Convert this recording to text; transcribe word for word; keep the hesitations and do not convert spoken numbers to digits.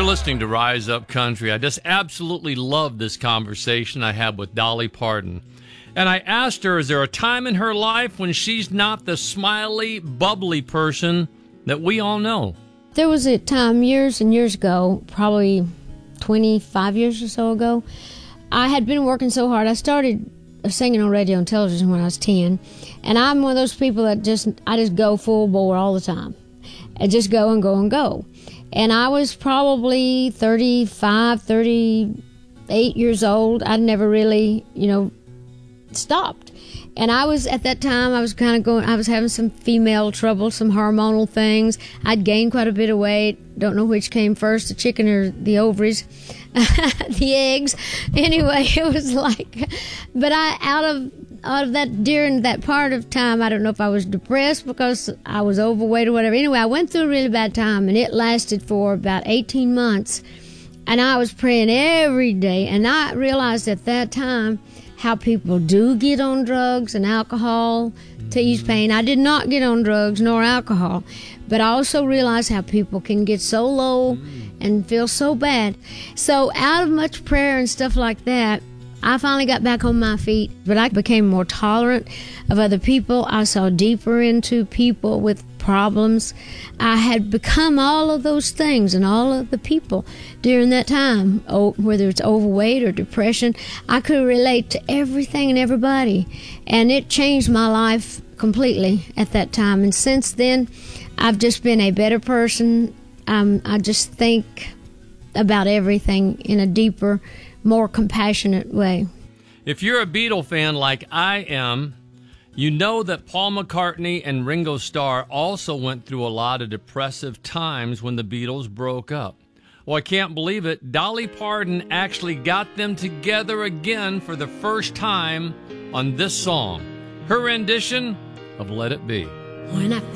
listening to Rise Up Country. I just absolutely love this conversation I had with Dolly Parton. And I asked her, is there a time in her life when she's not the smiley, bubbly person that we all know? There was a time years and years ago, probably twenty-five years or so ago, I had been working so hard. I started singing on radio and television when I was ten. And I'm one of those people that just, I just go full bore all the time. I just go and go and go. And I was probably thirty-five, thirty-eight years old. I'd never really, you know, stopped. And I was, at that time, I was kind of going, I was having some female trouble, some hormonal things. I'd gained quite a bit of weight. Don't know which came first, the chicken or the ovaries, the eggs. Anyway, it was like, but I, out of, out of that, during that part of time, I don't know if I was depressed because I was overweight or whatever. Anyway, I went through a really bad time, and it lasted for about eighteen months. And I was praying every day, and I realized at that time how people do get on drugs and alcohol to ease pain. I did not get on drugs nor alcohol, but I also realized how people can get so low and feel so bad. So out of much prayer and stuff like that, I finally got back on my feet, but I became more tolerant of other people. I saw deeper into people with problems. I had become all of those things and all of the people during that time, oh, whether it's overweight or depression. I could relate to everything and everybody, and it changed my life completely at that time. And since then, I've just been a better person. Um, I just think about everything in a deeper, more compassionate way. If you're a Beatle fan like I am, you know that Paul McCartney and Ringo Starr also went through a lot of depressive times when the Beatles broke up. Well, I can't believe it. Dolly Parton actually got them together again for the first time on this song, her rendition of Let It Be. When I